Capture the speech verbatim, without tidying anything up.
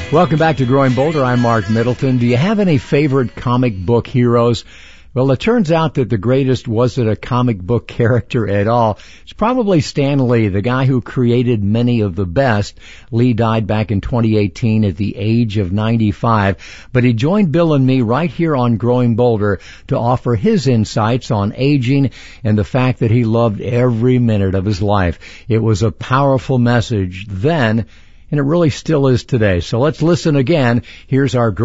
Welcome back to Growing Bolder. I'm Mark Middleton. Do you have any favorite comic book heroes? Well, it turns out that the greatest wasn't a comic book character at all. It's probably Stan Lee, the guy who created many of the best. Lee died back in twenty eighteen at the age of ninety-five, but he joined Bill and me right here on Growing Bolder to offer his insights on aging and the fact that he loved every minute of his life. It was a powerful message then, and it really still is today. So let's listen again. Here's our